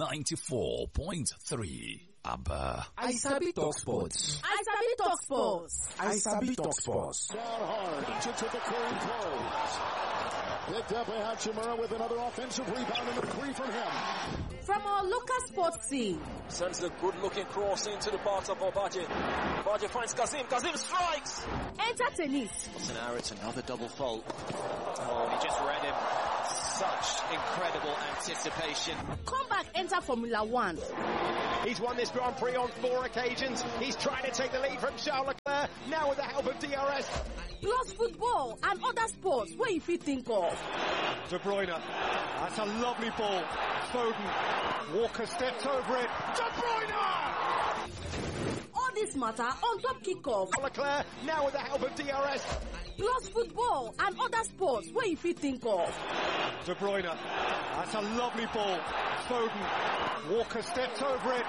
94.3 Abba. I sabi talk sports. I sabi talk sports. I sabi talk sports. Down hard. Egypt with the clean close. Picked up by Hachimura with another offensive rebound and a three from him. From our local sports team. Sends a good-looking cross into the box of Obaje. Obaje finds Kazim. Kazim strikes. Enter tennis. Now it's another double fault. Oh, he just read him. Such incredible anticipation. Come back, enter Formula One. He's won this Grand Prix on 4 occasions. He's trying to take the lead from Charles Leclerc. Now with the help of DRS. Plus football and other sports where you fit think of. De Bruyne. That's a lovely ball. Foden. Walker steps over it. De Bruyne! All this matter on Top Kickoff. Leclerc. Now with the help of DRS. Plus football and other sports where you fit think of. De Bruyne. That's a lovely ball. Foden. Walker steps over it.